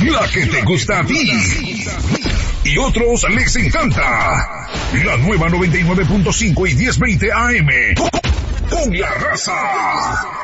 la que te gusta a ti. Y otros les encanta. La nueva 99.5 y 1020 AM. Con la raza.